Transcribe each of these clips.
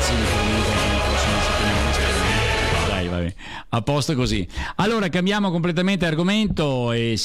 Dai, vabbè. A posto così. Allora cambiamo completamente argomento e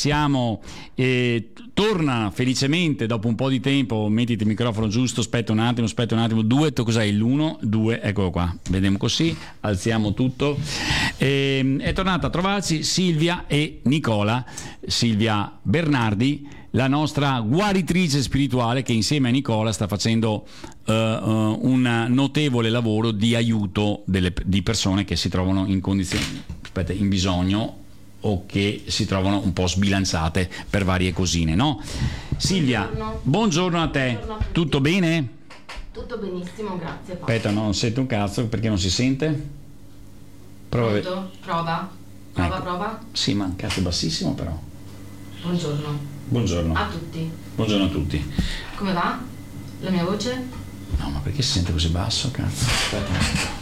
torna felicemente dopo un po' di tempo. Mettiti il microfono giusto, aspetta un attimo. Cos'è l'1? 2, eccolo qua. Vediamo così, alziamo tutto. È tornata a trovarci Silvia e Nicola, Silvia Bernardi, la nostra guaritrice spirituale, che insieme a Nicola sta facendo un notevole lavoro di aiuto di persone che si trovano in condizioni, in bisogno o che si trovano un po' sbilanciate per varie cosine, no? Silvia, buongiorno a te. Buongiorno a tutti. Tutto bene? Tutto benissimo, grazie. Aspetta, no, non sento un cazzo perché non si sente. Prova. Pronto? Prova. Prova. Sì, ma un cazzo bassissimo però. Buongiorno. A tutti. Come va? La mia voce? No, ma perché si sente così basso, cazzo? Aspetta.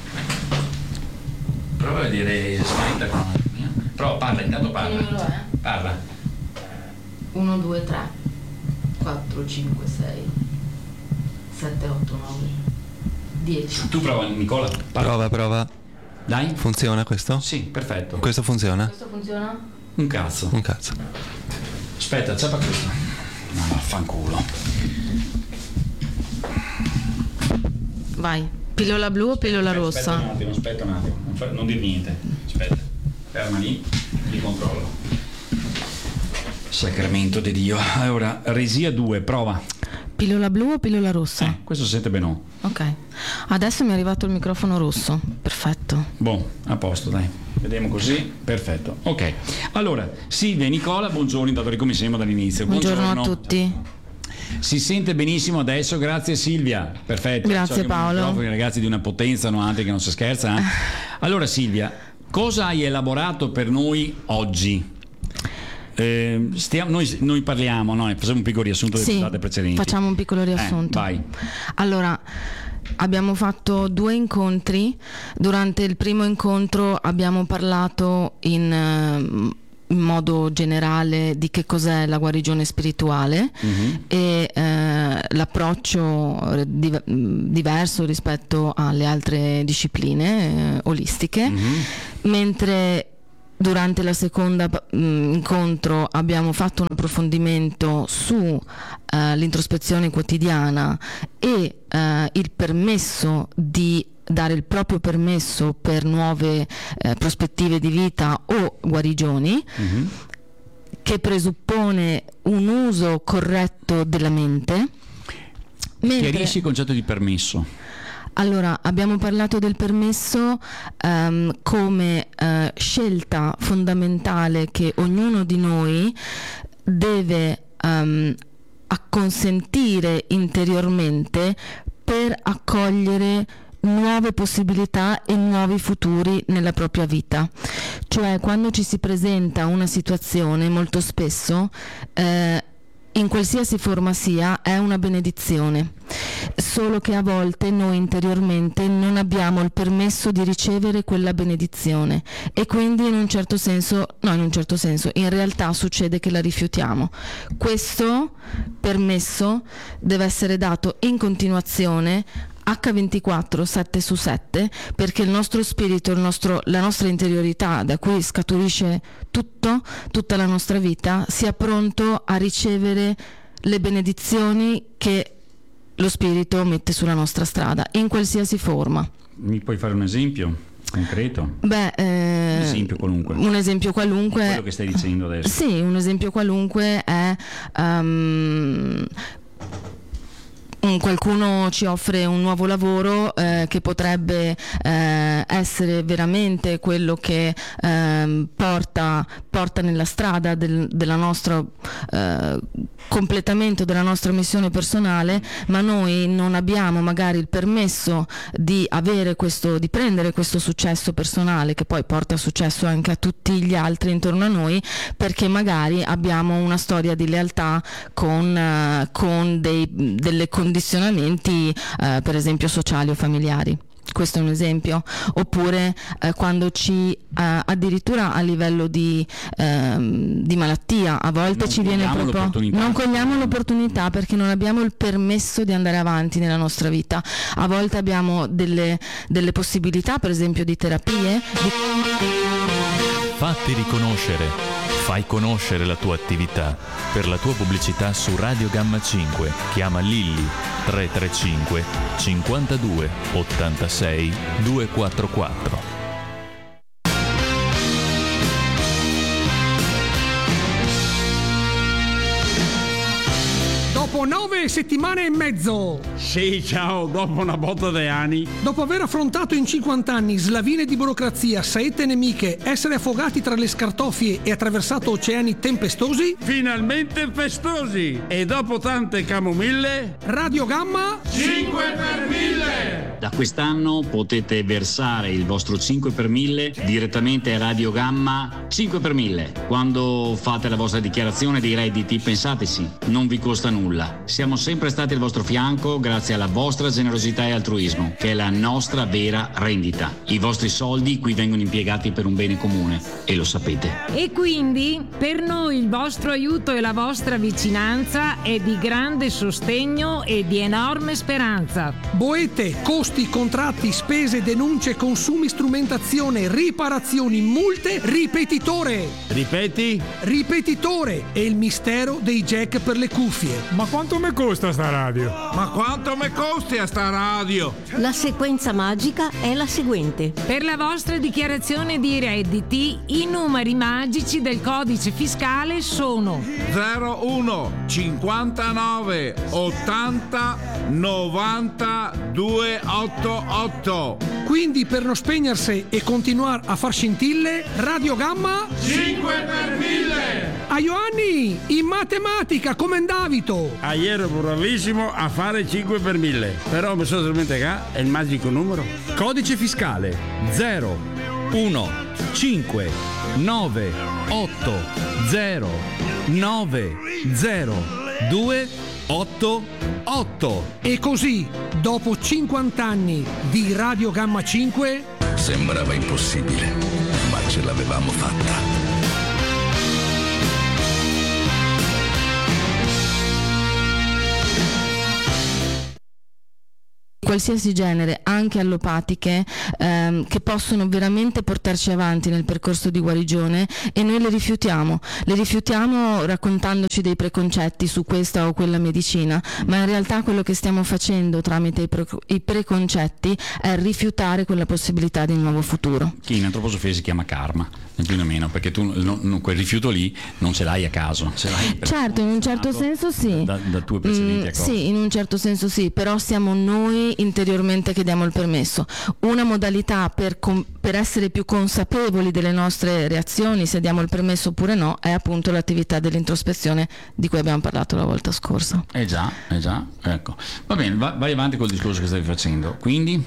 Prova a dire smatta con la mia. Prova, parla, intanto parla. Che numero è? Parla. 1, 2, 3, 4, 5, 6, 7, 8, 9, 10. Tu prova, Nicola. Parla. Prova. Dai. Funziona questo? Sì, perfetto. Questo funziona? Questo funziona? Un cazzo. Aspetta, zappa questo. No, vaffanculo. Vai. Pillola blu o pillola rossa? Aspetta un attimo. Non dir niente. Aspetta. Ferma lì. Li controllo. Sacramento di Dio. Allora, resia 2, prova. Pillola blu o pillola rossa? Questo si sente bene. Ok. Adesso mi è arrivato il microfono rosso. Perfetto. A posto, dai. Vediamo così. Perfetto. Ok. Allora, Silvia e Nicola, buongiorno, dato che ricominciamo dall'inizio. Buongiorno a tutti. Si sente benissimo adesso, grazie Silvia. Perfetto. Grazie Paolo. I ragazzi di una potenza, no, altri che non si scherza. Allora Silvia, cosa hai elaborato per noi oggi? Noi parliamo, no? Facciamo un piccolo riassunto delle puntate precedenti. Facciamo un piccolo riassunto. Vai. Allora, abbiamo fatto 2 incontri. Durante il primo incontro abbiamo parlato in modo generale di che cos'è la guarigione spirituale e l'approccio diverso rispetto alle altre discipline olistiche, mentre durante la seconda incontro abbiamo fatto un approfondimento su l'introspezione quotidiana e il permesso di dare il proprio permesso per nuove prospettive di vita o guarigioni, che presuppone un uso corretto della mente. Chiarisci il concetto di permesso. Allora, abbiamo parlato del permesso come scelta fondamentale che ognuno di noi deve acconsentire interiormente per accogliere nuove possibilità e nuovi futuri nella propria vita. Cioè, quando ci si presenta una situazione, molto spesso in qualsiasi forma sia, è una benedizione, solo che a volte noi interiormente non abbiamo il permesso di ricevere quella benedizione e quindi in realtà succede che la rifiutiamo. Questo permesso deve essere dato in continuazione H24, 7 su 7, perché il nostro spirito, la nostra interiorità, da cui scaturisce tutta la nostra vita, sia pronto a ricevere le benedizioni che lo spirito mette sulla nostra strada, in qualsiasi forma. Mi puoi fare un esempio concreto? Un esempio qualunque. Quello che stai dicendo adesso. Sì, un esempio qualunque è qualcuno ci offre un nuovo lavoro che potrebbe essere veramente quello che porta nella strada della nostra completamento della nostra missione personale, ma noi non abbiamo magari il permesso di prendere questo successo personale, che poi porta successo anche a tutti gli altri intorno a noi, perché magari abbiamo una storia di lealtà con delle condizionamenti per esempio sociali o familiari. Questo è un esempio. Oppure quando addirittura a livello di malattia, a volte ci viene proprio, non cogliamo l'opportunità perché non abbiamo il permesso di andare avanti nella nostra vita. A volte abbiamo delle possibilità, per esempio di terapie. Fatti riconoscere, fai conoscere la tua attività. Per la tua pubblicità su Radio Gamma 5 chiama Lilli 335 52 86 244. Dopo 9 settimane e mezzo. Sì, ciao, dopo una botta di anni. Dopo aver affrontato in 50 anni slavine di burocrazia, saette nemiche, essere affogati tra le scartoffie e attraversato oceani tempestosi. Finalmente festosi. E dopo tante camomille, Radio Gamma 5 per 1000. Da quest'anno potete versare il vostro 5 per 1000 direttamente a Radio Gamma 5 per 1000. Quando fate la vostra dichiarazione dei redditi, pensateci, non vi costa nulla. Siamo sempre stati al vostro fianco grazie alla vostra generosità e altruismo, che è la nostra vera rendita. I vostri soldi qui vengono impiegati per un bene comune e lo sapete. E quindi per noi il vostro aiuto e la vostra vicinanza è di grande sostegno e di enorme speranza. Boete, costi, contratti, spese, denunce, consumi, strumentazione, riparazioni, multe, ripetitore. Ripeti? Ripetitore è il mistero dei jack per le cuffie. Ma quanto mi costa sta radio? Ma quanto mi costi a sta radio? La sequenza magica è la seguente. Per la vostra dichiarazione di redditi, i numeri magici del codice fiscale sono 01 59 80 90 288. Quindi per non spegnersi e continuare a far scintille, Radio Gamma 5 per 1000. a Ioanni, in matematica come Davito. Ieri ero bravissimo a fare 5 per 1000. Però mi sono talmente che è il magico numero. Codice fiscale 0 1 5 9 8 0 9 0 2 8 8. E così, dopo 50 anni di Radio Gamma 5, sembrava impossibile, ma ce l'avevamo fatta. Qualsiasi genere, anche allopatiche, che possono veramente portarci avanti nel percorso di guarigione, e noi le rifiutiamo raccontandoci dei preconcetti su questa o quella medicina, ma in realtà quello che stiamo facendo tramite i preconcetti è rifiutare quella possibilità di un nuovo futuro. Che in antroposofia si chiama karma, né più né meno, perché tu quel rifiuto lì non ce l'hai a caso, ce l'hai certo, in un certo senso sì, da tue precedenti accordi. Sì, in un certo senso sì, però siamo noi interiormente che diamo il permesso. Una modalità per essere più consapevoli delle nostre reazioni, se diamo il permesso oppure no, è appunto l'attività dell'introspezione di cui abbiamo parlato la volta scorsa. Già, ecco. Va bene, vai avanti col discorso che stavi facendo. Quindi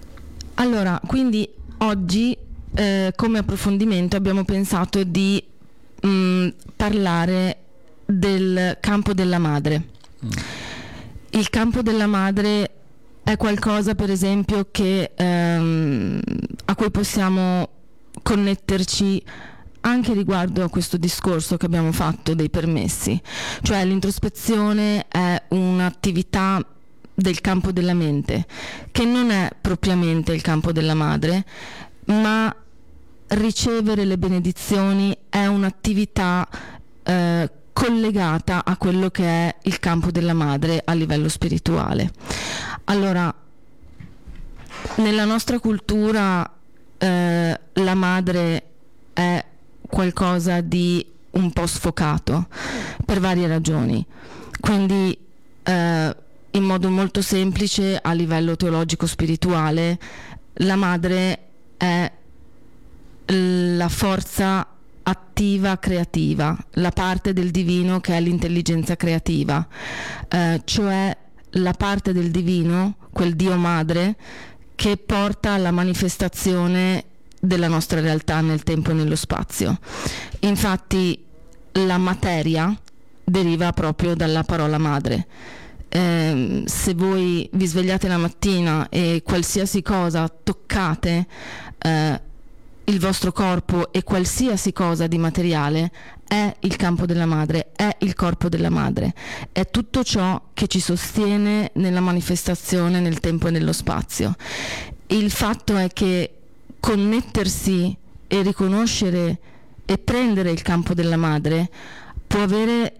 oggi come approfondimento abbiamo pensato di parlare del campo della madre. Il campo della madre è qualcosa, per esempio, che a cui possiamo connetterci anche riguardo a questo discorso che abbiamo fatto dei permessi. Cioè l'introspezione è un'attività del campo della mente, che non è propriamente il campo della madre, ma ricevere le benedizioni è un'attività collegata a quello che è il campo della madre a livello spirituale. Allora, nella nostra cultura la madre è qualcosa di un po' sfocato per varie ragioni. Quindi in modo molto semplice, a livello teologico spirituale, la madre è la forza attiva creativa, la parte del divino che è l'intelligenza creativa, cioè la parte del divino, quel Dio madre che porta alla manifestazione della nostra realtà nel tempo e nello spazio. Infatti la materia deriva proprio dalla parola madre. se voi vi svegliate la mattina e qualsiasi cosa toccate, il vostro corpo e qualsiasi cosa di materiale è il campo della madre, è il corpo della madre, è tutto ciò che ci sostiene nella manifestazione nel tempo e nello spazio. Il fatto è che connettersi e riconoscere e prendere il campo della madre può avere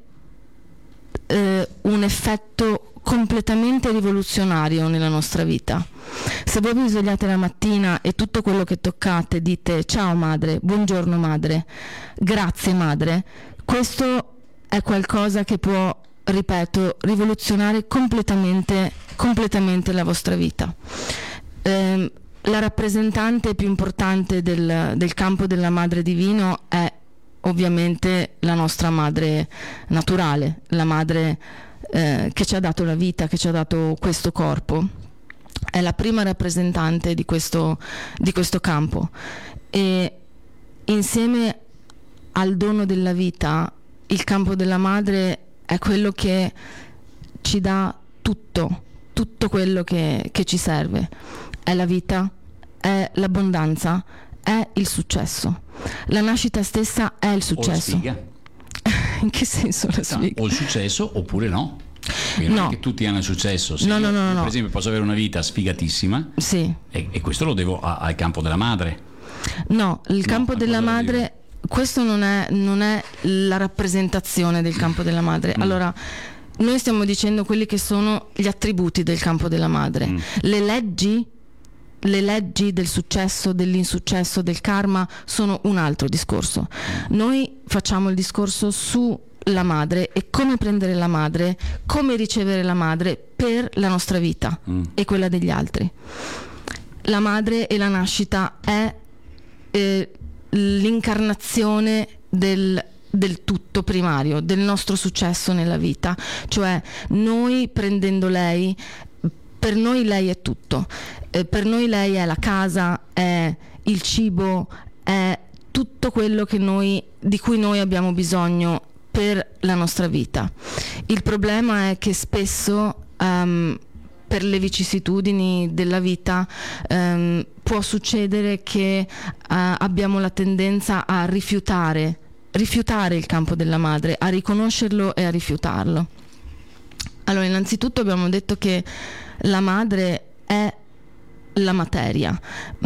un effetto completamente rivoluzionario nella nostra vita. Se voi vi svegliate la mattina e tutto quello che toccate dite ciao madre, buongiorno madre, grazie madre, questo è qualcosa che può, ripeto, rivoluzionare completamente la vostra vita. La rappresentante più importante del campo della madre divino è ovviamente la nostra madre naturale, la madre che ci ha dato la vita, che ci ha dato questo corpo. È la prima rappresentante di questo campo, e insieme al dono della vita il campo della madre è quello che ci dà tutto quello che ci serve. È la vita, è l'abbondanza, è il successo. La nascita stessa è il successo. O la sfiga. In che senso la sfiga? O il successo oppure no. Perché non è che tutti hanno il successo. No. Per esempio posso avere una vita sfigatissima, sì, e questo lo devo al campo della madre. No, il campo della madre, questo non è la rappresentazione del campo della madre. Allora, noi stiamo dicendo quelli che sono gli attributi del campo della madre. Le leggi del successo, dell'insuccesso, del karma sono un altro discorso. Noi facciamo il discorso sulla madre e come prendere la madre, come ricevere la madre per la nostra vita e quella degli altri. La madre e la nascita è l'incarnazione del tutto primario, del nostro successo nella vita. Cioè, noi prendendo lei, per noi lei è tutto. Per noi lei è la casa, è il cibo, è tutto quello di cui noi abbiamo bisogno per la nostra vita. Il problema è che spesso per le vicissitudini della vita può succedere che abbiamo la tendenza a rifiutare il campo della madre, a riconoscerlo e a rifiutarlo. Allora, innanzitutto abbiamo detto che la madre è la materia,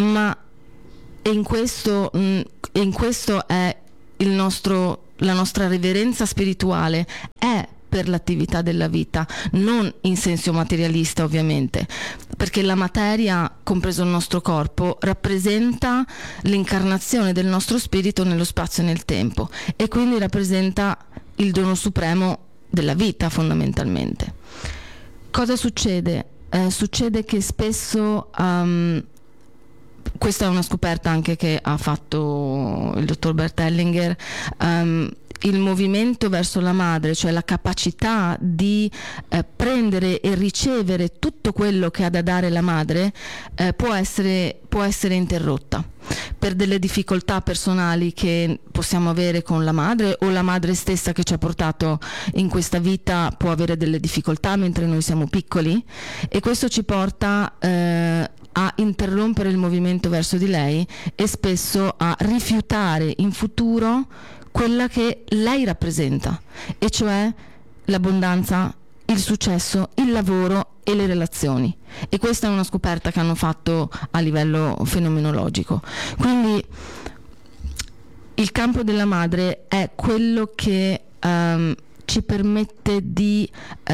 e in questo è la nostra reverenza spirituale è per l'attività della vita, non in senso materialista ovviamente, perché la materia, compreso il nostro corpo, rappresenta l'incarnazione del nostro spirito nello spazio e nel tempo, e quindi rappresenta il dono supremo della vita fondamentalmente. Cosa succede? Succede che spesso, questa è una scoperta anche che ha fatto il dottor Bert Hellinger, il movimento verso la madre, cioè la capacità di prendere e ricevere tutto quello che ha da dare la madre, può essere interrotta per delle difficoltà personali che possiamo avere con la madre, o la madre stessa che ci ha portato in questa vita può avere delle difficoltà mentre noi siamo piccoli, e questo ci porta a interrompere il movimento verso di lei e spesso a rifiutare in futuro quella che lei rappresenta, e cioè l'abbondanza, il successo, il lavoro e le relazioni. E questa è una scoperta che hanno fatto a livello fenomenologico. Quindi il campo della madre è quello che ci permette di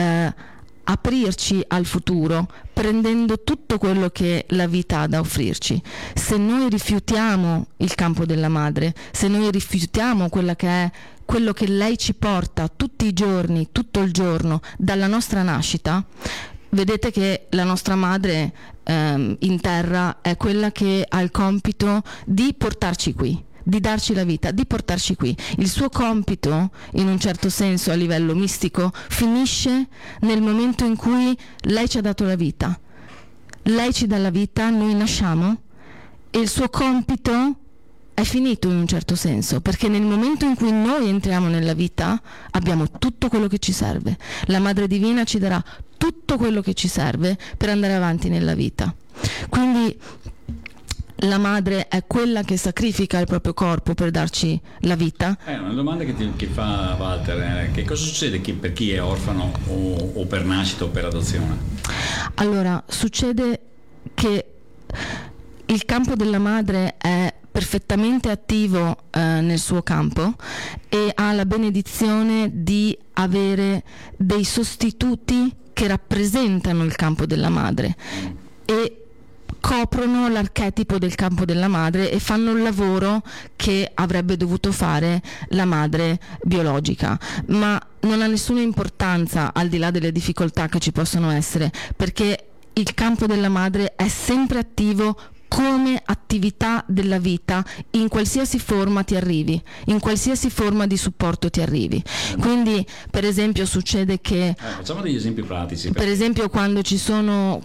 aprirci al futuro, prendendo tutto quello che la vita ha da offrirci. Se noi rifiutiamo il campo della madre, se noi rifiutiamo quella che è quello che lei ci porta tutti i giorni, tutto il giorno, dalla nostra nascita, vedete che la nostra madre in terra è quella che ha il compito di portarci qui, di darci la vita, di portarci qui. Il suo compito, in un certo senso a livello mistico, finisce nel momento in cui lei ci ha dato la vita. Lei ci dà la vita, noi nasciamo, e il suo compito è finito in un certo senso, perché nel momento in cui noi entriamo nella vita abbiamo tutto quello che ci serve. La Madre Divina ci darà tutto quello che ci serve per andare avanti nella vita. Quindi la madre è quella che sacrifica il proprio corpo per darci la vita. Una domanda che fa Walter, che cosa succede per chi è orfano o per nascita o per adozione? Allora, succede che il campo della madre è perfettamente attivo nel suo campo e ha la benedizione di avere dei sostituti che rappresentano il campo della madre e coprono l'archetipo del campo della madre e fanno il lavoro che avrebbe dovuto fare la madre biologica, ma non ha nessuna importanza al di là delle difficoltà che ci possono essere, perché il campo della madre è sempre attivo come attività della vita, in qualsiasi forma ti arrivi, in qualsiasi forma di supporto ti arrivi. Quindi per esempio succede che facciamo degli esempi pratici. Per esempio quando ci sono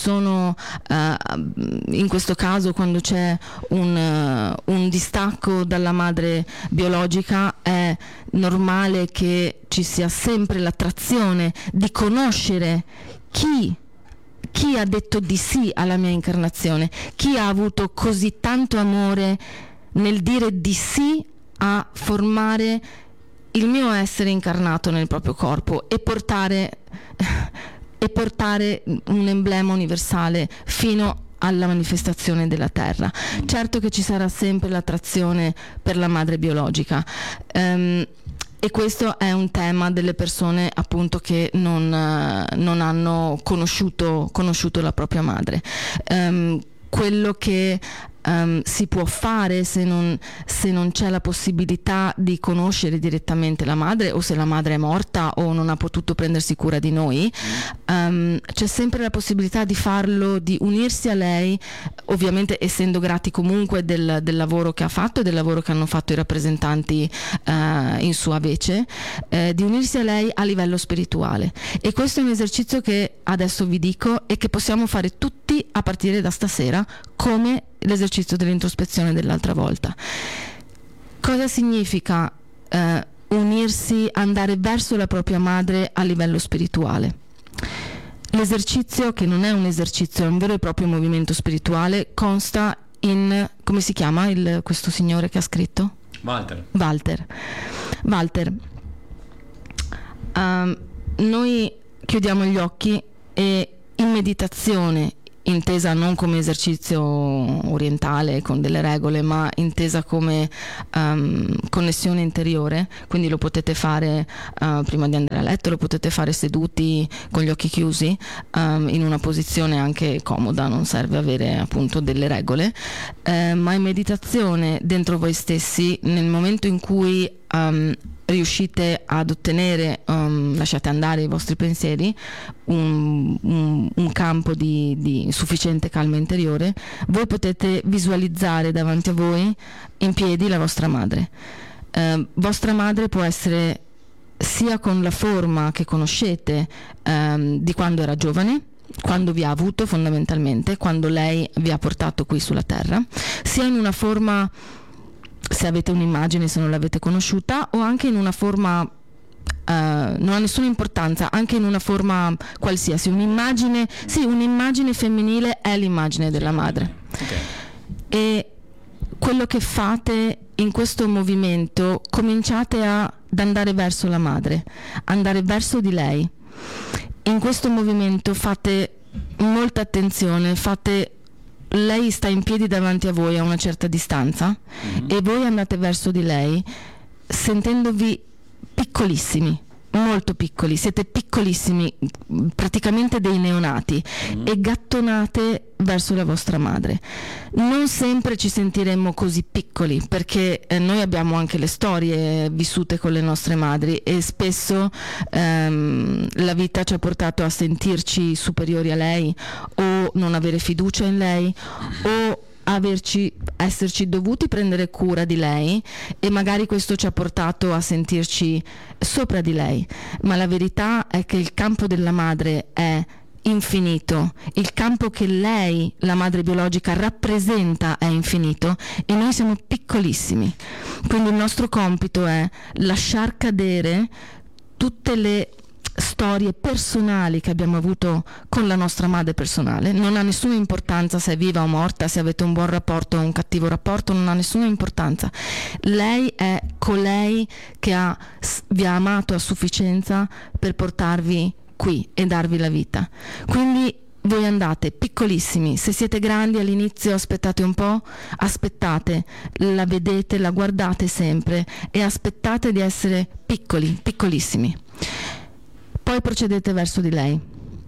in questo caso quando c'è un distacco dalla madre biologica, è normale che ci sia sempre l'attrazione di conoscere chi ha detto di sì alla mia incarnazione, chi ha avuto così tanto amore nel dire di sì a formare il mio essere incarnato nel proprio corpo e portare un emblema universale fino alla manifestazione della terra. Certo che ci sarà sempre l'attrazione per la madre biologica, e questo è un tema delle persone appunto che non hanno conosciuto la propria madre. Quello che si può fare se non c'è la possibilità di conoscere direttamente la madre, o se la madre è morta o non ha potuto prendersi cura di noi, c'è sempre la possibilità di farlo, di unirsi a lei, ovviamente essendo grati comunque del lavoro che ha fatto e del lavoro che hanno fatto i rappresentanti in sua vece, di unirsi a lei a livello spirituale. E questo è un esercizio che adesso vi dico e che possiamo fare tutti a partire da stasera, come l'esercizio dell'introspezione dell'altra volta. Cosa significa unirsi, andare verso la propria madre a livello spirituale? L'esercizio, che non è un esercizio, è un vero e proprio movimento spirituale, consta in, come si chiama questo signore che ha scritto? Walter. Noi chiudiamo gli occhi e in meditazione, intesa non come esercizio orientale con delle regole, ma intesa come connessione interiore, quindi lo potete fare prima di andare a letto, lo potete fare seduti con gli occhi chiusi, in una posizione anche comoda, non serve avere appunto delle regole, ma in meditazione dentro voi stessi, nel momento in cui riuscite ad ottenere, lasciate andare i vostri pensieri, un campo di sufficiente calma interiore, voi potete visualizzare davanti a voi in piedi la vostra madre. Vostra madre può essere sia con la forma che conoscete di quando era giovane, quando vi ha avuto fondamentalmente, quando lei vi ha portato qui sulla terra, sia in una forma, se avete un'immagine, se non l'avete conosciuta, o anche in una forma, non ha nessuna importanza, anche in una forma qualsiasi, un'immagine femminile è l'immagine della madre. Okay. E quello che fate in questo movimento, cominciate ad andare verso la madre, andare verso di lei. In questo movimento fate molta attenzione, lei sta in piedi davanti a voi a una certa distanza, e voi andate verso di lei sentendovi piccolissimi, molto piccoli, siete piccolissimi, praticamente dei neonati, e gattonate verso la vostra madre. Non sempre ci sentiremmo così piccoli, perché noi abbiamo anche le storie vissute con le nostre madri, e spesso la vita ci ha portato a sentirci superiori a lei, o non avere fiducia in lei, o esserci dovuti prendere cura di lei, e magari questo ci ha portato a sentirci sopra di lei. Ma la verità è che il campo della madre è infinito, il campo che lei, la madre biologica, rappresenta è infinito, e noi siamo piccolissimi. Quindi il nostro compito è lasciar cadere tutte le storie personali che abbiamo avuto con la nostra madre personale. Non ha nessuna importanza se è viva o morta, se avete un buon rapporto o un cattivo rapporto, non ha nessuna importanza. Lei è colei che vi ha amato a sufficienza per portarvi qui e darvi la vita. Quindi voi andate piccolissimi, se siete grandi all'inizio aspettate un po', aspettate, la vedete, la guardate sempre e aspettate di essere piccoli, piccolissimi. Poi procedete verso di lei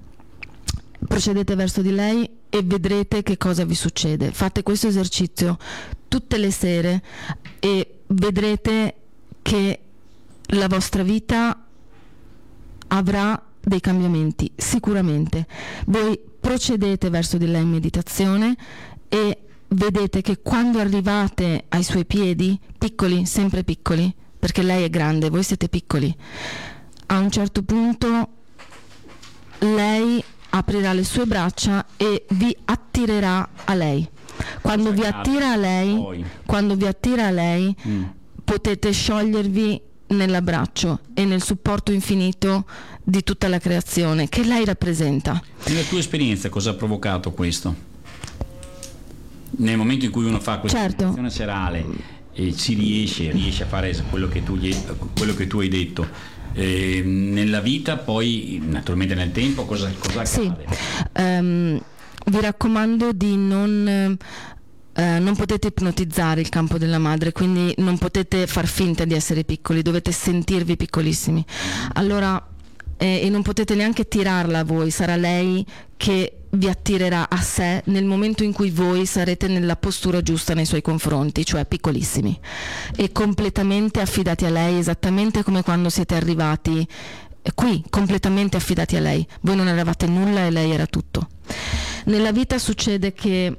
e vedrete che cosa vi succede. Fate questo esercizio tutte le sere e vedrete che la vostra vita avrà dei cambiamenti, sicuramente. Voi procedete verso di lei in meditazione e vedete che quando arrivate ai suoi piedi, piccoli, sempre piccoli, perché lei è grande, voi siete piccoli, a un certo punto lei aprirà le sue braccia e vi attirerà a lei. Quando vi attira a lei, potete sciogliervi nell'abbraccio e nel supporto infinito di tutta la creazione che lei rappresenta. Nella tua esperienza cosa ha provocato questo? Nel momento in cui uno fa questa meditazione serale e ci riesce a fare quello che tu hai detto, nella vita poi naturalmente nel tempo cosa accade? Sì, vi raccomando di non potete ipnotizzare il campo della madre, quindi non potete far finta di essere piccoli, dovete sentirvi piccolissimi. Allora, e non potete neanche tirarla a voi, sarà lei che vi attirerà a sé nel momento in cui voi sarete nella postura giusta nei suoi confronti, cioè piccolissimi e completamente affidati a lei, esattamente come quando siete arrivati qui, completamente affidati a lei. Voi non eravate nulla e lei era tutto. Nella vita succede che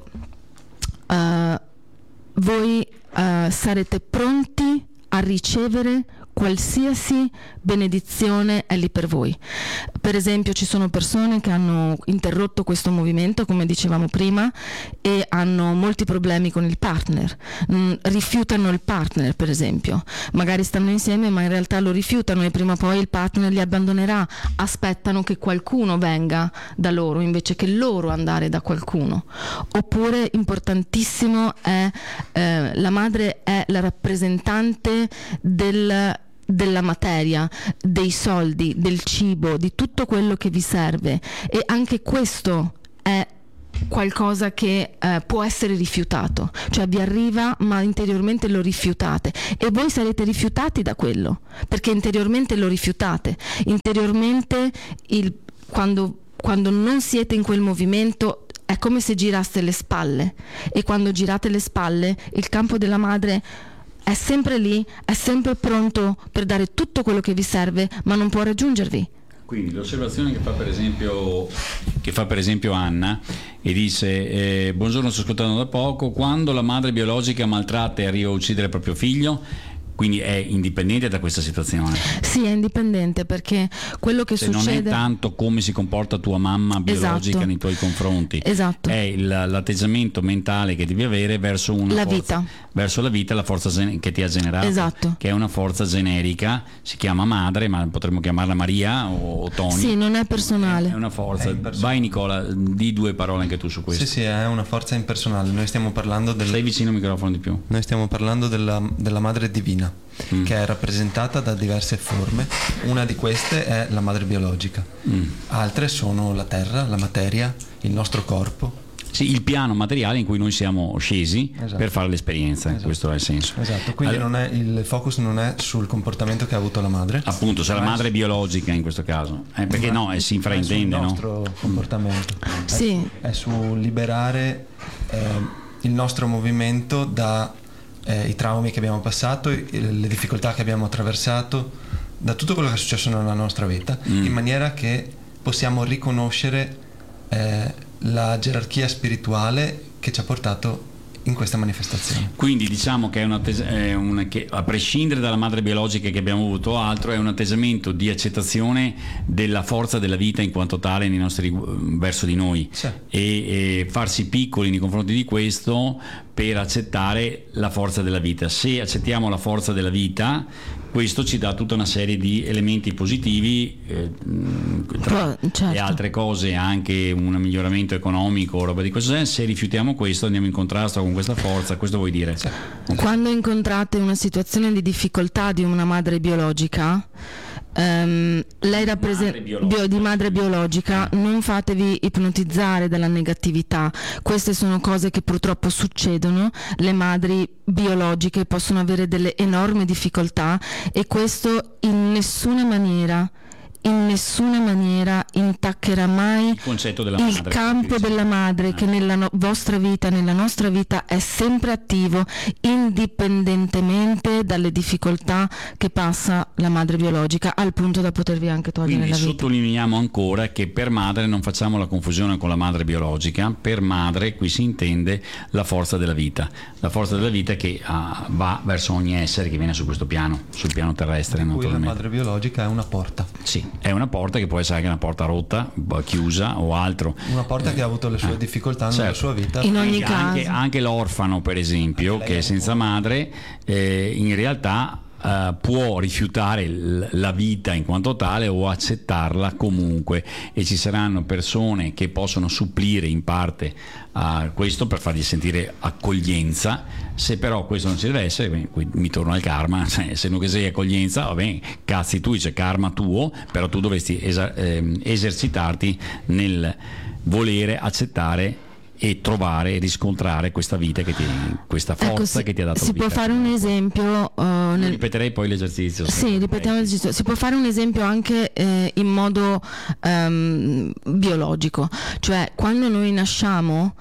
voi sarete pronti a ricevere qualsiasi benedizione è lì per voi. Per esempio ci sono persone che hanno interrotto questo movimento, come dicevamo prima, e hanno molti problemi con il partner, rifiutano il partner, per esempio, magari stanno insieme ma in realtà lo rifiutano e prima o poi il partner li abbandonerà, aspettano che qualcuno venga da loro invece che loro andare da qualcuno. Oppure importantissimo è la madre è la rappresentante della materia, dei soldi, del cibo, di tutto quello che vi serve, e anche questo è qualcosa che può essere rifiutato, cioè vi arriva ma interiormente lo rifiutate e voi sarete rifiutati da quello perché interiormente lo rifiutate, interiormente quando non siete in quel movimento è come se giraste le spalle, e quando girate le spalle il campo della madre è sempre lì, è sempre pronto per dare tutto quello che vi serve, ma non può raggiungervi. Quindi l'osservazione che fa per esempio Anna e dice buongiorno, sto ascoltando da poco, quando la madre biologica maltratta e arriva a uccidere il proprio figlio, quindi è indipendente da questa situazione? Sì, è indipendente, perché quello che succede non è tanto come si comporta tua mamma biologica nei tuoi confronti, è l'atteggiamento mentale che devi avere verso la vita, la forza che ti ha generato, che è una forza generica, si chiama madre, ma potremmo chiamarla Maria o Tony. Sì, non è personale, è una forza. Vai Nicola, di due parole anche tu su questo. Sì, è una forza impersonale. Noi stiamo parlando stai vicino al microfono di più. Noi stiamo parlando della madre divina, che è rappresentata da diverse forme. Una di queste è la madre biologica, altre sono la terra, la materia, il nostro corpo. Sì, il piano materiale in cui noi siamo scesi per fare l'esperienza, questo è il senso. Esatto, quindi il focus non è sul comportamento che ha avuto la madre. Appunto, sarà la madre biologica in questo caso, perché si infraintende, no? È sul nostro comportamento. Sì. È su liberare il nostro movimento da i traumi che abbiamo passato, le difficoltà che abbiamo attraversato, da tutto quello che è successo nella nostra vita, in maniera che possiamo riconoscere la gerarchia spirituale che ci ha portato in questa manifestazione. Quindi diciamo che che a prescindere dalla madre biologica che abbiamo avuto o altro, è un atteggiamento di accettazione della forza della vita in quanto tale verso di noi, e farsi piccoli nei confronti di questo per accettare la forza della vita. Se accettiamo la forza della vita, questo ci dà tutta una serie di elementi positivi, tra le altre cose anche un miglioramento economico, roba di questo genere. Se rifiutiamo questo, andiamo in contrasto con questa forza. Questo vuoi dire? Quando incontrate una situazione di difficoltà di una madre biologica, lei rappresenta di madre biologica, non fatevi ipnotizzare dalla negatività. Queste sono cose che purtroppo succedono. Le madri biologiche possono avere delle enormi difficoltà, e questo in nessuna maniera intaccherà mai il campo della madre, che nella vostra vita, nella nostra vita, è sempre attivo, indipendentemente dalle difficoltà che passa la madre biologica, al punto da potervi anche togliere la vita. Sottolineiamo ancora che per madre non facciamo la confusione con la madre biologica. Per madre qui si intende la forza della vita che va verso ogni essere che viene su questo piano, sul piano terrestre. La madre biologica è una porta. Sì, è una porta che può essere anche una porta rotta, chiusa o altro. Una porta che ha avuto le sue difficoltà nella sua vita. In ogni caso. Anche l'orfano, per esempio, che è senza madre, in realtà può rifiutare la vita in quanto tale o accettarla comunque, e ci saranno persone che possono supplire in parte a questo per fargli sentire accoglienza. Se però questo non ci deve essere, qui mi torno al karma, se non che sei accoglienza, va bene, cazzi tu, c'è karma tuo, però tu dovresti esercitarti nel volere accettare e trovare e riscontrare questa vita questa forza che ti ha dato si vita. Può fare un esempio ripeterei poi l'esercizio. Sì, ripetiamo l'esercizio. Si può fare un esempio anche in modo biologico, cioè quando noi nasciamo,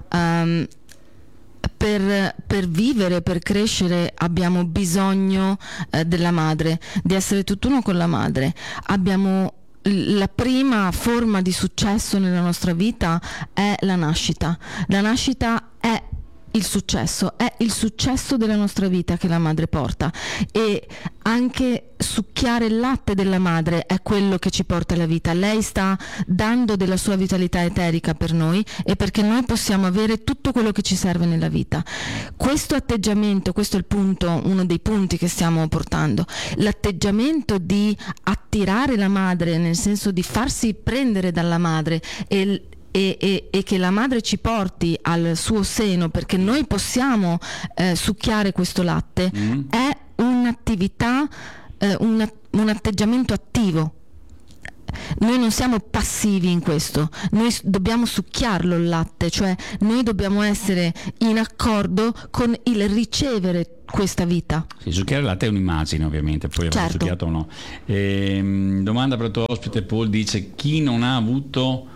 per vivere, per crescere, abbiamo bisogno della madre, di essere tutt'uno con la madre. Abbiamo la prima forma di successo nella nostra vita è la nascita. La nascita è il successo della nostra vita che la madre porta, e anche succhiare il latte della madre è quello che ci porta alla vita. Lei sta dando della sua vitalità eterica per noi, e perché noi possiamo avere tutto quello che ci serve nella vita. Questo atteggiamento, questo è il punto, uno dei punti che stiamo portando, l'atteggiamento di attirare la madre, nel senso di farsi prendere dalla madre e che la madre ci porti al suo seno perché noi possiamo succhiare questo latte, è un'attività, un atteggiamento attivo. Noi non siamo passivi in questo, noi dobbiamo succhiarlo il latte, cioè noi dobbiamo essere in accordo con il ricevere questa vita. Sì, succhiare il latte è un'immagine, ovviamente, poi avrà succhiato o no. Domanda per il tuo ospite Paul, dice: chi non ha avuto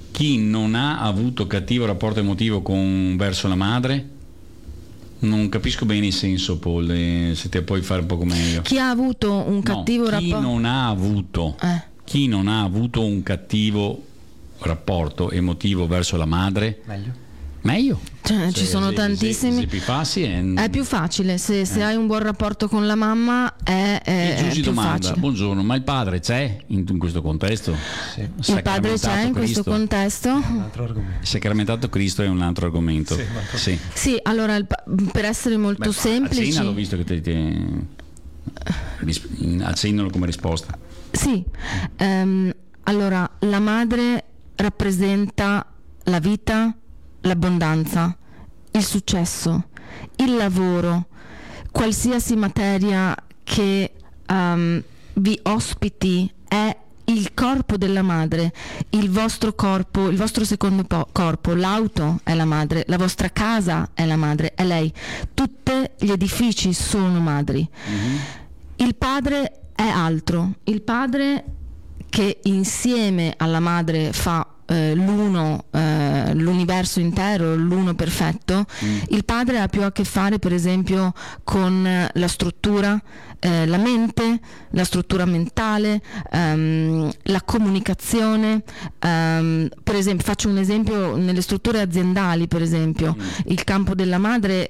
cattivo rapporto emotivo verso la madre? Non capisco bene il senso, Paul, se te puoi fare un poco meglio. Chi ha avuto un cattivo rapporto? Chi non ha avuto un cattivo rapporto emotivo verso la madre? Meglio? Cioè, ci sono tantissimi. Se più facile, è più facile. Se hai un buon rapporto con la mamma è più domanda, facile. Buongiorno, ma il padre c'è in questo contesto? Sì. Il padre c'è in questo contesto? Un altro argomento. Sacramentato Cristo è un altro argomento. Sì, allora per essere molto semplici. Accennalo, visto che accennalo come risposta. Sì, allora la madre rappresenta la vita, l'abbondanza, il successo, il lavoro, qualsiasi materia che vi ospiti è il corpo della madre, il vostro corpo, il vostro secondo corpo, l'auto è la madre, la vostra casa è la madre, è lei. Tutti gli edifici sono madri. Il padre è altro, il padre che insieme alla madre fa l'universo intero, l'uno perfetto. Il padre ha più a che fare, per esempio, con la struttura, la mente, la struttura mentale, la comunicazione. Per esempio, faccio un esempio, nelle strutture aziendali, per esempio, il campo della madre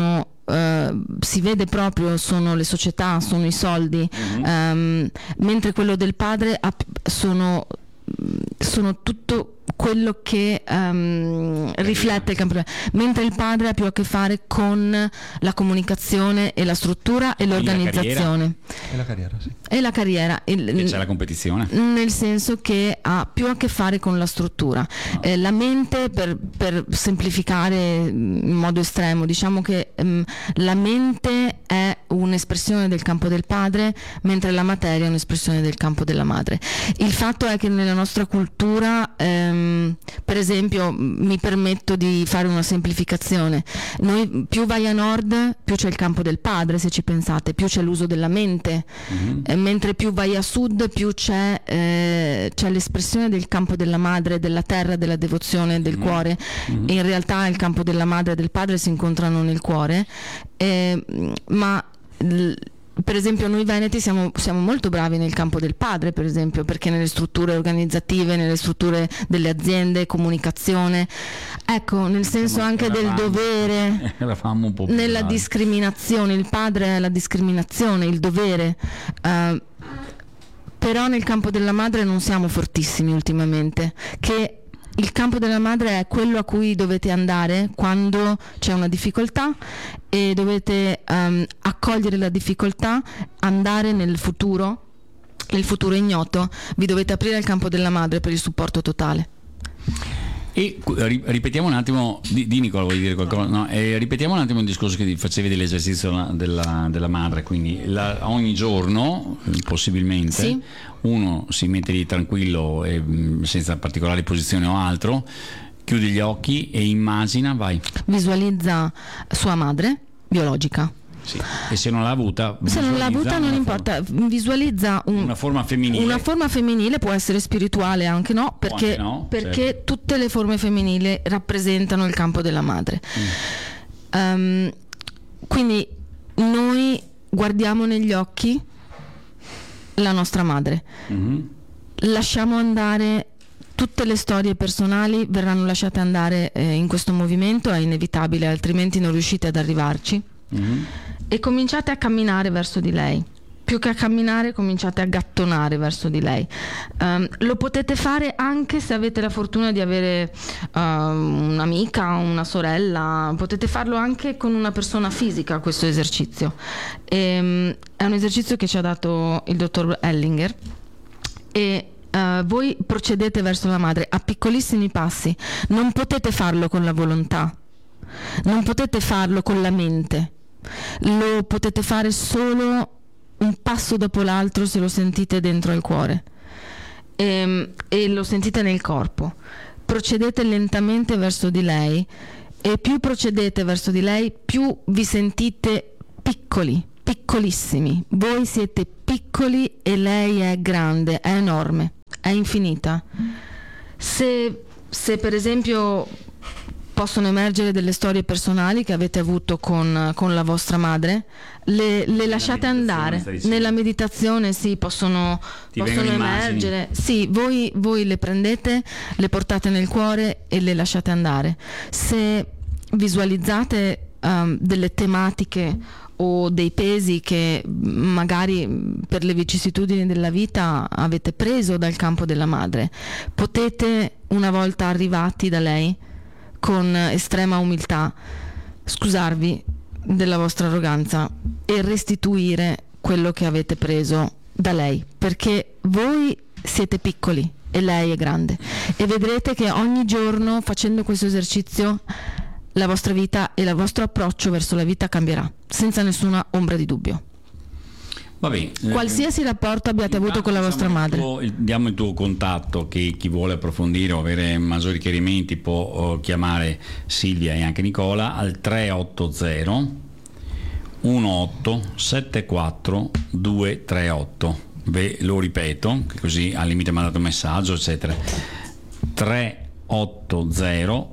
si vede proprio, sono le società, sono i soldi, mentre quello del padre sono sono tutto quello che riflette il campo, mentre il padre ha più a che fare con la comunicazione e la struttura e l'organizzazione E la carriera, sì. e la carriera, E c'è la competizione. nel senso che ha più a che fare con la struttura. La mente, per semplificare in modo estremo, diciamo che la mente è un'espressione del campo del padre, mentre la materia è un'espressione del campo della madre. Il fatto è che nella nostra cultura, per esempio, mi permetto di fare una semplificazione, noi più vai a nord più c'è il campo del padre, se ci pensate, più c'è l'uso della mente, mentre più vai a sud più c'è l'espressione del campo della madre, della terra, della devozione, del cuore. E in realtà il campo della madre e del padre si incontrano nel cuore, ma per esempio noi veneti siamo molto bravi nel campo del padre, per esempio, perché nelle strutture organizzative, nelle strutture delle aziende, comunicazione, ecco, nel senso anche del dovere, Eravamo un po' più nella bravi. discriminazione, il padre è la discriminazione, il dovere, però nel campo della madre non siamo fortissimi ultimamente, che il campo della madre è quello a cui dovete andare quando c'è una difficoltà e dovete accogliere la difficoltà, andare nel futuro ignoto, vi dovete aprire al campo della madre per il supporto totale. E ripetiamo un attimo, di Nicola, vuoi dire qualcosa? No, ripetiamo un attimo il discorso che facevi dell'esercizio della madre, quindi ogni giorno possibilmente Sì. uno si mette lì tranquillo e senza particolari posizioni o altro, chiude gli occhi e immagina, Visualizza sua madre biologica. Sì. E se non l'ha avuta, Se non l'ha avuta non importa, visualizza una forma femminile. Una forma femminile, può essere spirituale anche no, perché, anche no, perché certo. tutte le forme femminili rappresentano il campo della madre. Quindi noi guardiamo negli occhi la nostra madre, lasciamo andare tutte le storie personali, verranno lasciate andare in questo movimento, è inevitabile, altrimenti non riuscite ad arrivarci. E cominciate a camminare verso di lei. Più che a camminare, cominciate a gattonare verso di lei. Lo potete fare anche se avete la fortuna di avere un'amica, una sorella, potete farlo anche con una persona fisica, questo esercizio. È un esercizio che ci ha dato il dottor Hellinger e voi procedete verso la madre a piccolissimi passi. Non potete farlo con la volontà, non potete farlo con la mente, lo potete fare solo un passo dopo l'altro se lo sentite dentro il cuore e lo sentite nel corpo. Procedete lentamente verso di lei e più procedete verso di lei più vi sentite piccoli, piccolissimi. Voi siete piccoli e lei è grande, è enorme, è infinita. Se per esempio possono emergere delle storie personali che avete avuto con la vostra madre, le lasciate andare nella meditazione, sì, possono emergere, sì, voi le prendete, le portate nel cuore e le lasciate andare. Se visualizzate delle tematiche o dei pesi che magari per le vicissitudini della vita avete preso dal campo della madre, potete, una volta arrivati da lei, con estrema umiltà scusarvi della vostra arroganza e restituire quello che avete preso da lei, perché voi siete piccoli e lei è grande, e vedrete che ogni giorno, facendo questo esercizio, la vostra vita e il vostro approccio verso la vita cambierà senza nessuna ombra di dubbio. Va bene. Qualsiasi rapporto abbiate avuto con la vostra madre. Diamo il tuo contatto, che chi vuole approfondire o avere maggiori chiarimenti può chiamare Silvia e anche Nicola al 380 1874 238. Ve lo ripeto, che così al limite mandate un messaggio, eccetera. 380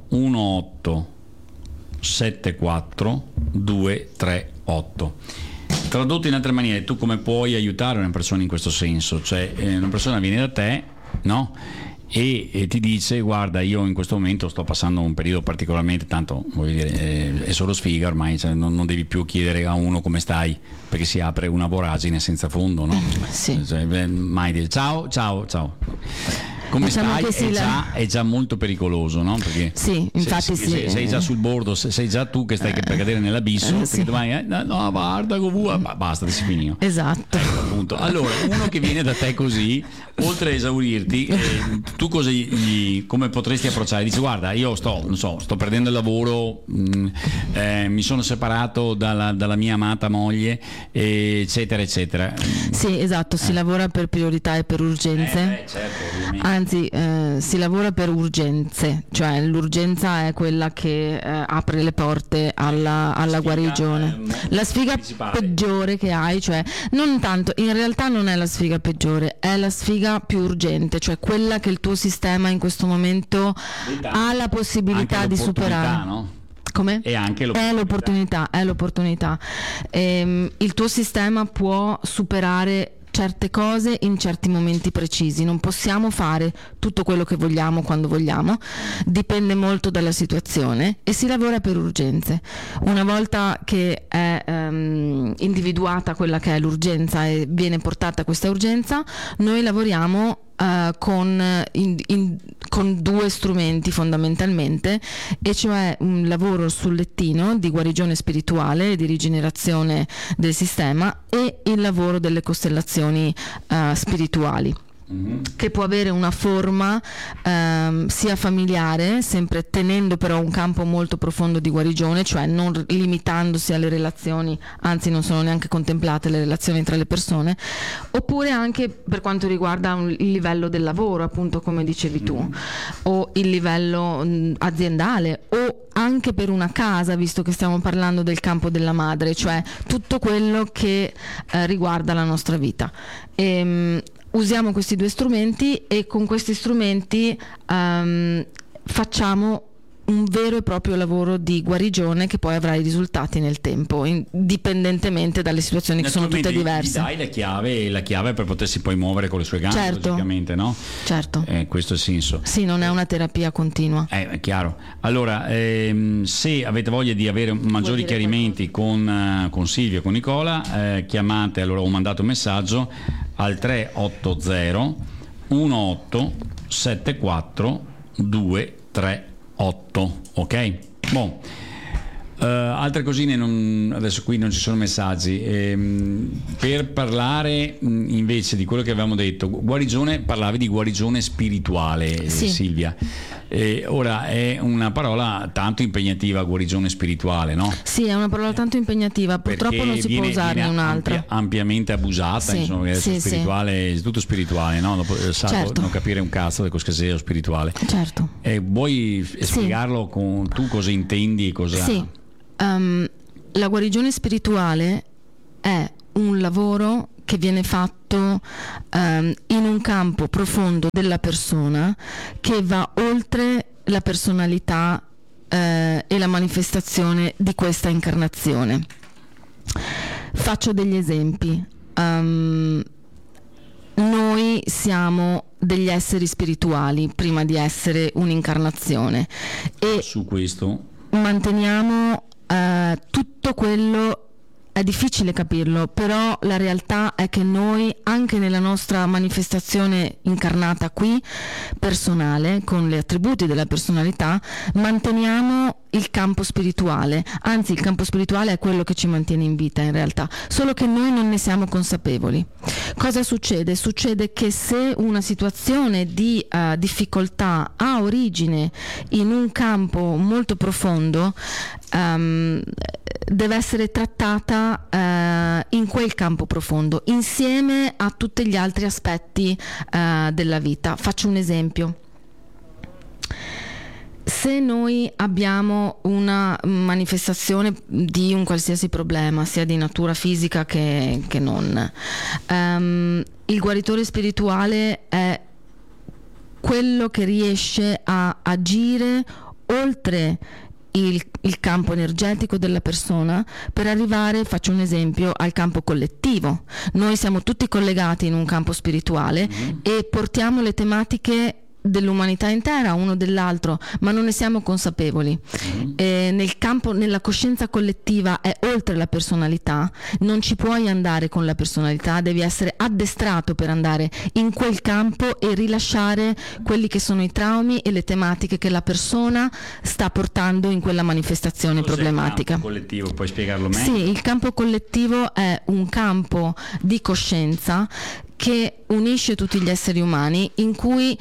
1874 238. Tradotto in altre maniere, tu come puoi aiutare una persona in questo senso? Cioè una persona viene da te, no? E ti dice: guarda, io in questo momento sto passando un periodo particolarmente, tanto voglio dire, è solo sfiga ormai, cioè non devi più chiedere a uno come stai, perché si apre una voragine senza fondo, no? Sì. Cioè, mai dire ciao. come diciamo stai è già molto pericoloso, no? Perché sì, infatti sei già sul bordo, sei già tu che stai per cadere nell'abisso, sì. domani no guarda basta, si finì. Esatto. Appunto. Allora, uno che viene da te così, oltre a esaurirti, tu come potresti approcciare? Dici guarda, io sto perdendo il lavoro, mi sono separato dalla mia amata moglie, eccetera eccetera. Sì, esatto, si lavora per priorità e per urgenze. Certo, anzi si lavora per urgenze, cioè l'urgenza è quella che apre le porte alla guarigione. La sfiga peggiore che hai, cioè non tanto, in realtà non è la sfiga peggiore, è la sfiga più urgente, cioè quella che il tuo sistema in questo momento ha la possibilità di superare. No? Come? E anche l'opportunità. È l'opportunità. Il tuo sistema può superare certe cose in certi momenti precisi, non possiamo fare tutto quello che vogliamo quando vogliamo, dipende molto dalla situazione e si lavora per urgenze. Una volta che è individuata quella che è l'urgenza e viene portata questa urgenza, noi lavoriamo con due strumenti fondamentalmente, e cioè un lavoro sul lettino di guarigione spirituale e di rigenerazione del sistema e il lavoro delle costellazioni spirituali, che può avere una forma sia familiare, sempre tenendo però un campo molto profondo di guarigione, cioè non limitandosi alle relazioni, anzi non sono neanche contemplate le relazioni tra le persone, oppure anche per quanto riguarda il livello del lavoro, appunto come dicevi tu, o il livello aziendale, o anche per una casa, visto che stiamo parlando del campo della madre, cioè tutto quello che riguarda la nostra vita. Usiamo questi due strumenti e con questi strumenti facciamo un vero e proprio lavoro di guarigione che poi avrà i risultati nel tempo, indipendentemente dalle situazioni che sono tutte diverse. Dai la chiave per potersi poi muovere con le sue gambe, certo, logicamente, no? Certo. Questo è il senso. Sì, non è una terapia continua. È chiaro. Allora, se avete voglia di avere maggiori chiarimenti con Silvia, con Nicola, chiamate, allora ho mandato un messaggio al 380 1874 238, ok? Boh. Altre cosine adesso qui non ci sono messaggi. Per parlare invece di quello che avevamo detto, guarigione, parlavi di guarigione spirituale, sì. Silvia. Ora è una parola tanto impegnativa, guarigione spirituale, no? Sì, è una parola tanto impegnativa, purtroppo perché non si può usarne un'altra. Ampiamente abusata, sì, insomma, sì, spirituale, sì. Tutto spirituale, no? Certo. Non capire un cazzo del coscaseo spirituale. Certo. Vuoi spiegarlo tu cosa intendi e cosa... Sì. La guarigione spirituale è un lavoro che viene fatto in un campo profondo della persona, che va oltre la personalità e la manifestazione di questa incarnazione. Faccio degli esempi. Noi siamo degli esseri spirituali prima di essere un'incarnazione e su questo manteniamo tutto quello. È difficile capirlo, però la realtà è che noi, anche nella nostra manifestazione incarnata qui, personale, con gli attributi della personalità, manteniamo il campo spirituale, anzi il campo spirituale è quello che ci mantiene in vita in realtà, solo che noi non ne siamo consapevoli. Cosa succede? Succede che se una situazione di difficoltà ha origine in un campo molto profondo, deve essere trattata in quel campo profondo insieme a tutti gli altri aspetti della vita. Faccio un esempio. Se noi abbiamo una manifestazione di un qualsiasi problema, sia di natura fisica che non, il guaritore spirituale è quello che riesce a agire oltre il campo energetico della persona per arrivare, faccio un esempio, al campo collettivo. Noi siamo tutti collegati in un campo spirituale e portiamo le tematiche dell'umanità intera, uno dell'altro, ma non ne siamo consapevoli. Nel campo, nella coscienza collettiva è oltre la personalità, non ci puoi andare con la personalità, devi essere addestrato per andare in quel campo e rilasciare quelli che sono i traumi e le tematiche che la persona sta portando in quella manifestazione problematica. Il campo collettivo, puoi spiegarlo meglio? Sì, il campo collettivo è un campo di coscienza che unisce tutti gli esseri umani, in cui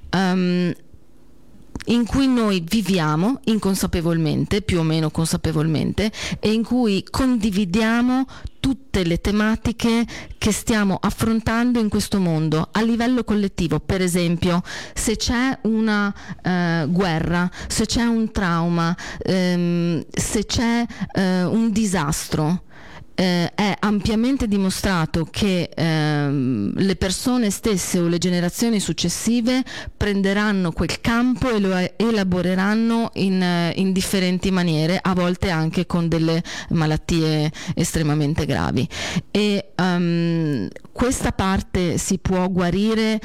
noi viviamo inconsapevolmente, più o meno consapevolmente, e in cui condividiamo tutte le tematiche che stiamo affrontando in questo mondo a livello collettivo. Per esempio, se c'è una guerra, se c'è un trauma, se c'è un disastro, è ampiamente dimostrato che le persone stesse o le generazioni successive prenderanno quel campo e lo elaboreranno in differenti maniere, a volte anche con delle malattie estremamente gravi. E questa parte si può guarire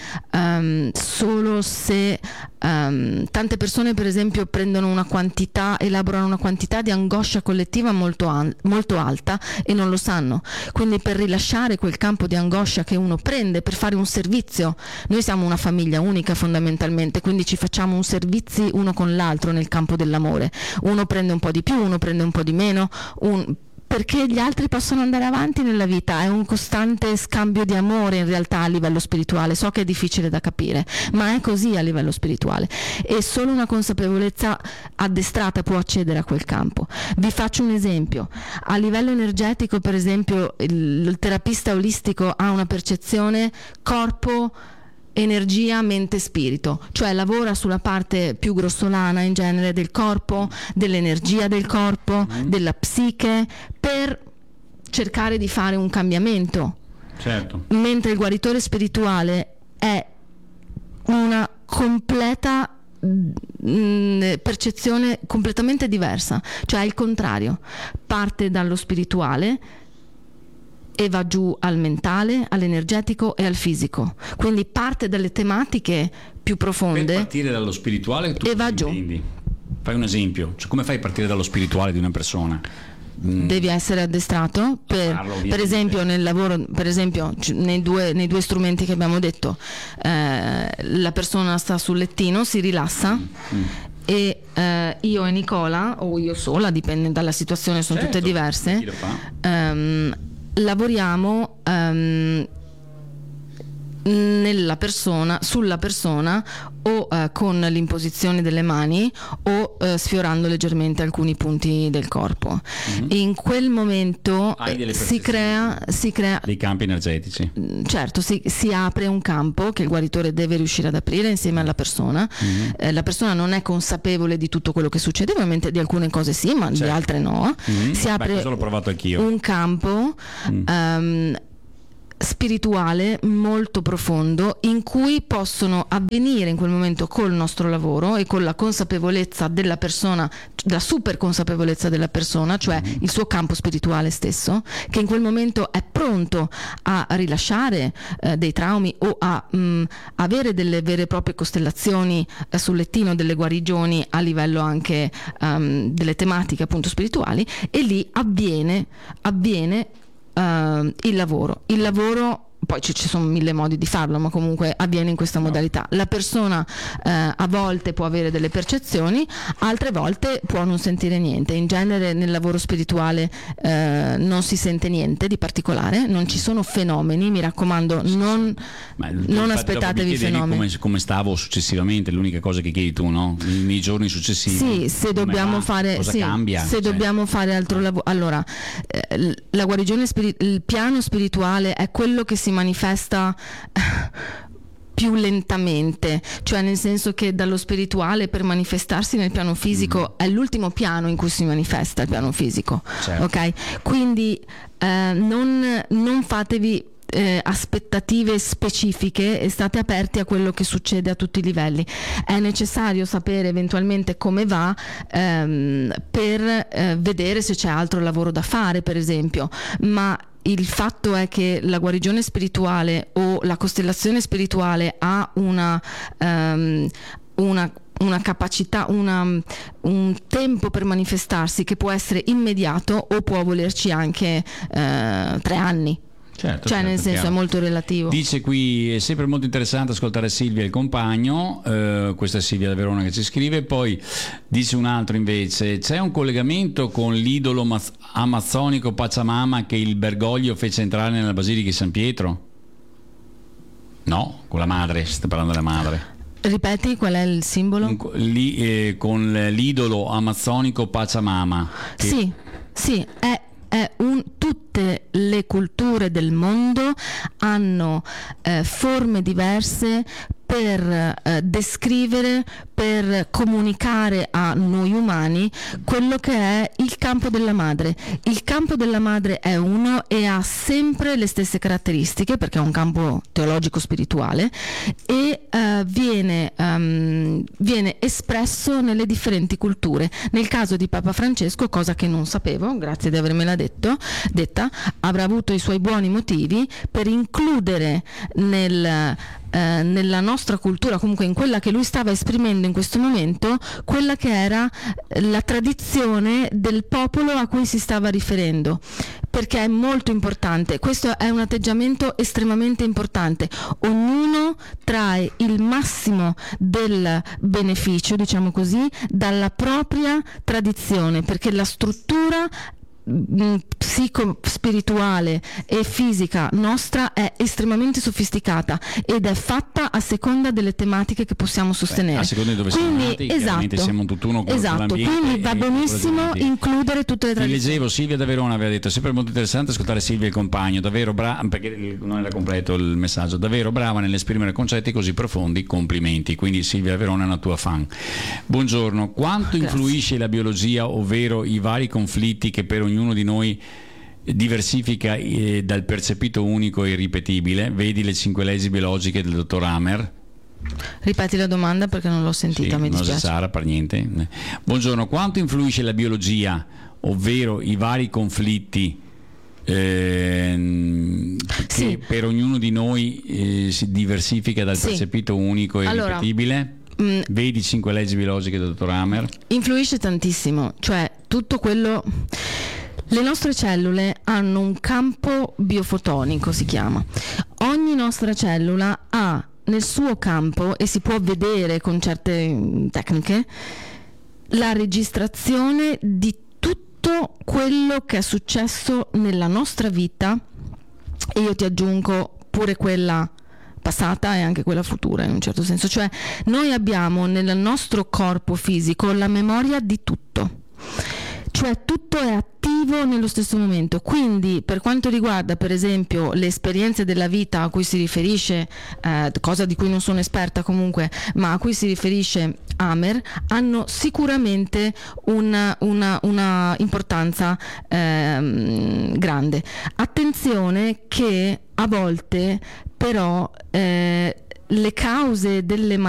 solo se tante persone, per esempio, elaborano una quantità di angoscia collettiva molto alta e non lo sanno. Quindi per rilasciare quel campo di angoscia che uno prende per fare un servizio, noi siamo una famiglia unica fondamentalmente, quindi ci facciamo un servizio uno con l'altro nel campo dell'amore, uno prende un po' di più, uno prende un po' di meno, perché gli altri possono andare avanti nella vita. È un costante scambio di amore in realtà a livello spirituale. So che è difficile da capire, ma è così a livello spirituale, e solo una consapevolezza addestrata può accedere a quel campo. Vi faccio un esempio: a livello energetico, per esempio, il terapista olistico ha una percezione corpo, energia, mente, spirito, cioè lavora sulla parte più grossolana in genere del corpo, dell'energia del corpo, della psiche, per cercare di fare un cambiamento. Certo. Mentre il guaritore spirituale è una completa percezione completamente diversa, cioè il contrario, parte dallo spirituale e va giù al mentale, all'energetico e al fisico. Quindi parte dalle tematiche più profonde. Per partire dallo spirituale tu e va giù. Intendi? Fai un esempio, cioè, come fai a partire dallo spirituale di una persona? Devi essere addestrato per esempio nel lavoro, per esempio nei due strumenti che abbiamo detto, la persona sta sul lettino, si rilassa e io e Nicola, o io sola, dipende dalla situazione, sono tutte diverse, lavoriamo sulla persona o con l'imposizione delle mani o sfiorando leggermente alcuni punti del corpo. In quel momento si crea dei campi energetici. Certo, si apre un campo che il guaritore deve riuscire ad aprire insieme alla persona. La persona non è consapevole di tutto quello che succede, ovviamente di alcune cose sì, ma di altre no. Si apre questo l'ho provato anch'io. un campo spirituale molto profondo, in cui possono avvenire in quel momento col nostro lavoro e con la consapevolezza della persona, la super consapevolezza della persona, cioè il suo campo spirituale stesso, che in quel momento è pronto a rilasciare dei traumi o a avere delle vere e proprie costellazioni sul lettino, delle guarigioni a livello anche delle tematiche appunto spirituali, e lì avviene il lavoro, poi ci sono mille modi di farlo, ma comunque avviene in questa modalità. La persona a volte può avere delle percezioni, altre volte può non sentire niente. In genere nel lavoro spirituale non si sente niente di particolare, non ci sono fenomeni, mi raccomando, non aspettatevi fenomeni. Come stavo successivamente, l'unica cosa che chiedi tu, no? Nei giorni successivi. Sì, se dobbiamo fare cambia? Dobbiamo fare altro lavoro. Allora, la guarigione il piano spirituale è quello che si manifesta più lentamente, cioè nel senso che dallo spirituale per manifestarsi nel piano fisico è l'ultimo piano in cui si manifesta il piano fisico. Certo. Ok? Quindi non fatevi aspettative specifiche e state aperti a quello che succede a tutti i livelli. È necessario sapere eventualmente come va per vedere se c'è altro lavoro da fare, per esempio, ma il fatto è che la guarigione spirituale o la costellazione spirituale ha una capacità, un tempo per manifestarsi che può essere immediato o può volerci anche 3 anni. Certo, cioè, nel senso, chiaro. è molto relativo. Dice qui: è sempre molto interessante ascoltare Silvia e il compagno. Questa è Silvia da Verona che ci scrive. Poi dice un altro invece: c'è un collegamento con l'idolo amazzonico Pachamama che il Bergoglio fece entrare nella Basilica di San Pietro? No, con la madre, si sta parlando della madre. Ripeti, qual è il simbolo? Con l'idolo amazzonico Pachamama. Sì, tutte le culture del mondo hanno forme diverse per descrivere, per comunicare a noi umani quello che è il campo della madre. Il campo della madre è uno e ha sempre le stesse caratteristiche, perché è un campo teologico spirituale, e viene espresso nelle differenti culture. Nel caso di Papa Francesco, cosa che non sapevo, grazie di avermela detta, avrà avuto i suoi buoni motivi per includere nella nostra cultura, comunque in quella che lui stava esprimendo in questo momento, quella che era la tradizione del popolo a cui si stava riferendo, perché è molto importante. Questo è un atteggiamento estremamente importante. Ognuno trae il massimo del beneficio, diciamo così, dalla propria tradizione, perché la struttura psico-spirituale e fisica nostra è estremamente sofisticata ed è fatta a seconda delle tematiche che possiamo sostenere. A seconda di dove siamo nati, chiaramente siamo tutt'uno con l'ambiente. Quindi va benissimo includere tutte le tradizioni. Leggevo, Silvia da Verona aveva detto: è sempre molto interessante ascoltare Silvia e il compagno, davvero brava, perché non era completo il messaggio, davvero brava nell'esprimere concetti così profondi, complimenti. Quindi Silvia da Verona è una tua fan. Buongiorno, quanto influisce la biologia, ovvero i vari conflitti che per ognuno di noi diversifica dal percepito unico e irripetibile? Vedi le 5 leggi biologiche del dottor Hammer. Ripeti la domanda perché non l'ho sentita, mi dispiace. Non si sa per niente. Buongiorno, quanto influisce la biologia, ovvero i vari conflitti che per ognuno di noi si diversifica dal percepito unico e irripetibile? Vedi 5 leggi biologiche del dottor Hammer. Influisce tantissimo, cioè tutto quello. Le nostre cellule hanno un campo biofotonico, si chiama. Ogni nostra cellula ha nel suo campo, e si può vedere con certe tecniche, la registrazione di tutto quello che è successo nella nostra vita, e io ti aggiungo pure quella passata e anche quella futura, in un certo senso. Cioè noi abbiamo nel nostro corpo fisico la memoria di tutto, cioè tutto è attivo nello stesso momento. Quindi per quanto riguarda per esempio le esperienze della vita a cui si riferisce, cosa di cui non sono esperta comunque, ma a cui si riferisce Hammer, hanno sicuramente una importanza grande. Attenzione che a volte però le cause delle